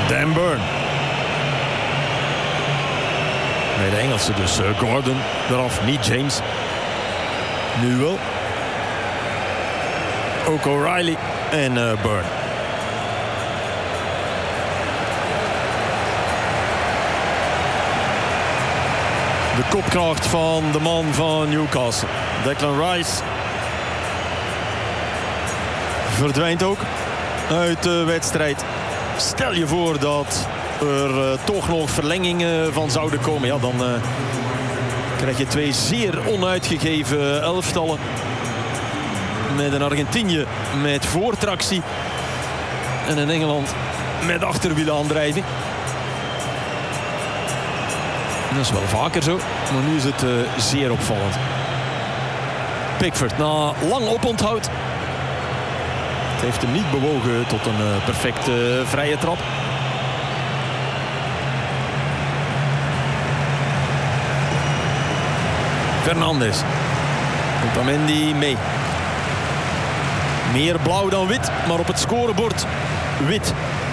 Dan Burn. Bij de Engelsen dus Gordon eraf, niet James. Nu wel. Ook O'Reilly en Burn. De kopkracht van de man van Newcastle. Declan Rice verdwijnt ook uit de wedstrijd. Stel je voor dat er toch nog verlengingen van zouden komen. Ja, dan krijg je twee zeer onuitgegeven elftallen. Met een Argentinië met voortractie. En een Engeland met achterwielaandrijving. Dat is wel vaker zo, maar nu is het zeer opvallend. Pickford na lang oponthoud. Het heeft hem niet bewogen tot een perfecte vrije trap. Fernandes. Otamendi mee. Meer blauw dan wit, maar op het scorebord wit.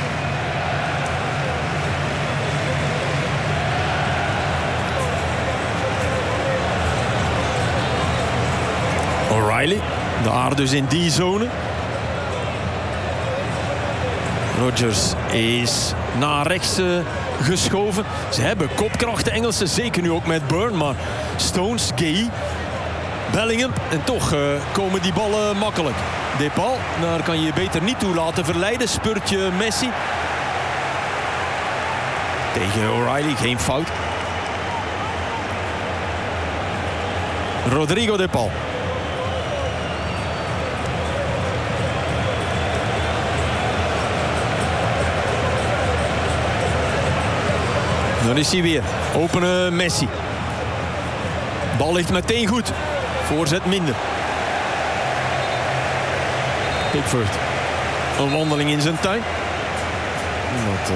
O'Reilly, daar dus in die zone. Rodgers is naar rechts geschoven. Ze hebben kopkracht, de Engelsen, zeker nu ook met Burn. Maar Stones, Gay, Bellingham. En toch komen die ballen makkelijk. Depal, daar kan je beter niet toe laten verleiden. Spurtje Messi. Tegen O'Reilly, geen fout. Rodrigo Depal. Dan is hij weer. Opene Messi. Bal ligt meteen goed. Voorzet minder. Pickford. Een wandeling in zijn tuin. Dat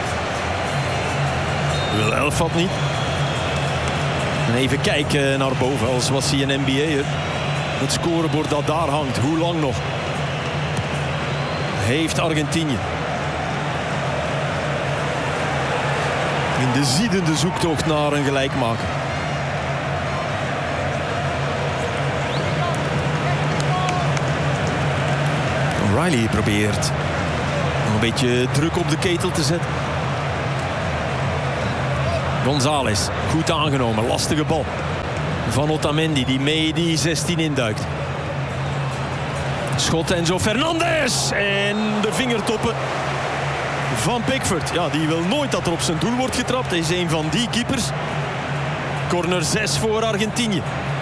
wil Elfat niet. En even kijken naar boven. Als was hij een NBA'er. Het scorebord dat daar hangt. Hoe lang nog? Heeft Argentinië. In de ziedende zoektocht naar een gelijkmaker. O'Reilly probeert een beetje druk op de ketel te zetten. González, goed aangenomen, lastige bal. Van Otamendi, die mee die 16 induikt. Schot Enzo Fernandes. En de vingertoppen van Pickford. Ja, die wil nooit dat er op zijn doel wordt getrapt. Hij is een van die keepers. Corner 6 voor Argentinië.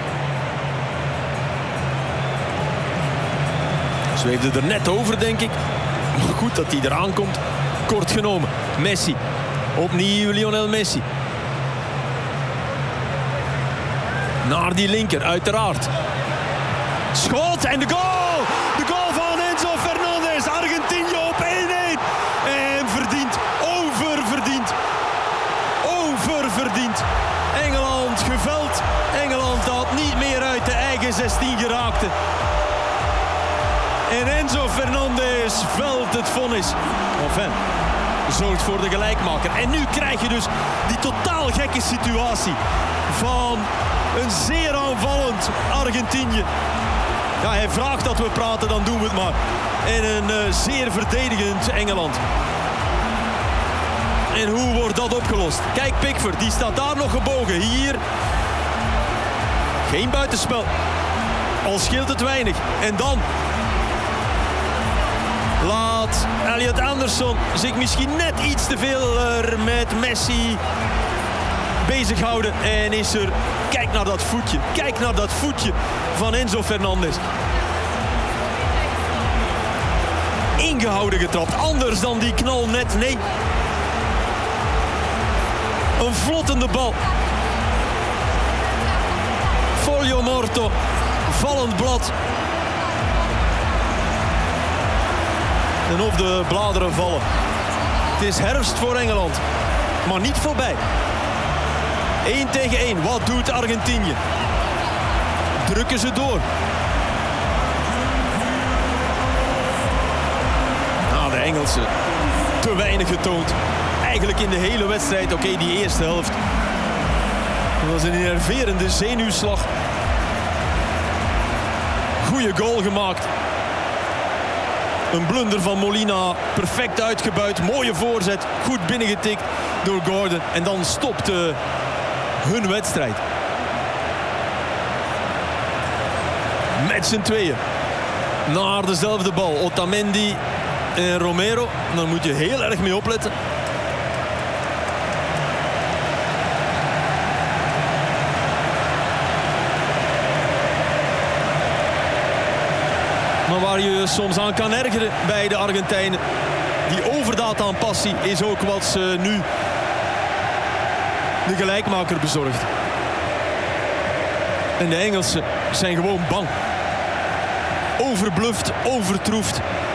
Zweefde er net over, denk ik. Maar goed dat hij eraan komt. Kort genomen. Messi. Opnieuw Lionel Messi. Naar die linker, uiteraard. Schot en de goal! De goal van Enzo Fernandes. Argentinië op 1-1. En verdiend, oververdiend. Engeland geveld. Engeland dat niet meer uit de eigen 16 geraakte. En Enzo Fernandes velt het vonnis. Enfin, zorgt voor de gelijkmaker. En nu krijg je dus die totaal gekke situatie van een zeer aanvallend Argentinië. Ja, hij vraagt dat we praten, dan doen we het maar. En een zeer verdedigend Engeland. En hoe wordt dat opgelost? Kijk, Pickford, die staat daar nog gebogen. Hier geen buitenspel. Al scheelt het weinig. En dan laat Elliot Anderson zich misschien net iets te veel met Messi bezighouden. En is er, kijk naar dat voetje van Enzo Fernandes. Ingehouden getrapt, anders dan die knal net, nee. Een vlottende bal. Folio morto, vallend blad. En of de bladeren vallen. Het is herfst voor Engeland, maar niet voorbij. 1 tegen 1, wat doet Argentinië? Drukken ze door. Nou, de Engelsen te weinig getoond. Eigenlijk in de hele wedstrijd, oké, die eerste helft. Dat was een enerverende zenuwslag. Goeie goal gemaakt. Een blunder van Molina, perfect uitgebuit. Mooie voorzet, goed binnengetikt door Gordon. En dan stopte hun wedstrijd. Met z'n tweeën. Naar dezelfde bal. Otamendi en Romero. Daar moet je heel erg mee opletten. Maar waar je je soms aan kan ergeren bij de Argentijnen. Die overdaad aan passie is ook wat ze nu de gelijkmaker bezorgt. En de Engelsen zijn gewoon bang. Overbluft, overtroefd.